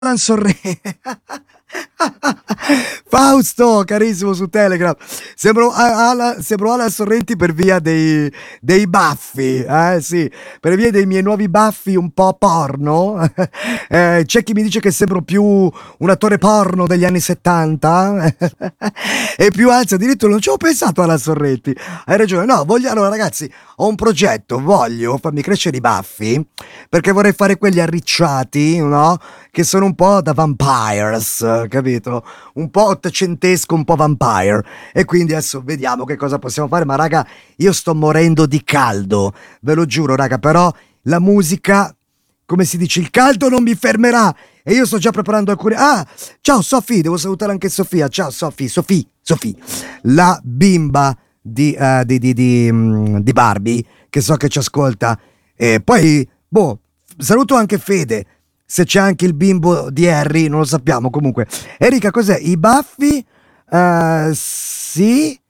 Alan Sorrenti. Fausto, carissimo su Telegram. Sembro Alan Sorrenti per via dei baffi, sì, per via dei miei nuovi baffi un po' porno. C'è chi mi dice che sembro più un attore porno degli anni 70 e più anzi addirittura non ci ho pensato Alan Sorrenti. Hai ragione, no, allora ragazzi, ho un progetto, voglio farmi crescere i baffi perché vorrei fare quelli arricciati, no? Che sono un po' da vampires, capito? Un po' ottocentesco, un po' vampire. E quindi adesso vediamo che cosa possiamo fare. Ma raga, io sto morendo di caldo, ve lo giuro, raga. Però la musica, come si dice, il caldo non mi fermerà. E io sto già preparando alcune. Ah, ciao Sofì, devo salutare anche Sofia. Ciao Sofì, la bimba di Barbie, che so che ci ascolta. E poi, boh, saluto anche Fede. Se c'è anche il bimbo di Harry, non lo sappiamo. Comunque, Erika, cos'è? I baffi? Sì,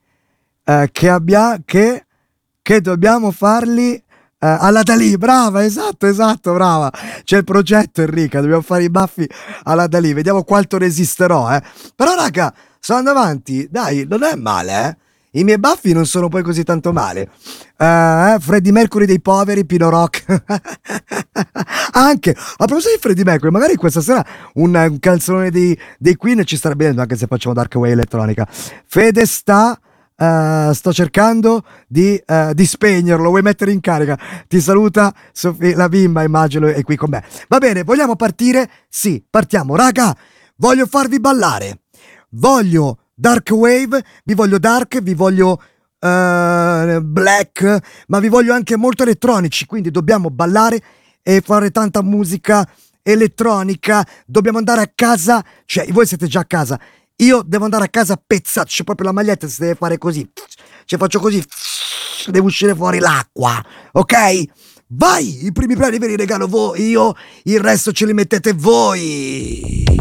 che dobbiamo farli alla Dalì. Brava, esatto, brava. C'è il progetto, Enrica. Dobbiamo fare i baffi alla Dalì. Vediamo quanto resisterò, eh. Però, raga, sto andando avanti. Dai, non è male, eh. I miei baffi non sono poi così tanto male. Freddie Mercury dei poveri, Pino Rock. Anche a proposito di Freddie Mercury, magari questa sera un canzone dei Queen ci starebbe bene, anche se facciamo Dark Way elettronica. Fede sto cercando di spegnerlo. Vuoi mettere in carica? Ti saluta la bimba, immagino, è qui con me. Va bene, vogliamo partire? Sì, partiamo. Raga, voglio farvi ballare. Voglio Dark Wave, vi voglio dark, vi voglio black, ma vi voglio anche molto elettronici, quindi dobbiamo ballare e fare tanta musica elettronica. Dobbiamo andare a casa, cioè voi siete già a casa, io devo andare a casa pezzato, c'è proprio la maglietta, si deve fare così, cioè faccio così, deve uscire fuori l'acqua, ok? Vai, i primi brani ve li regalo io, il resto ce li mettete voi.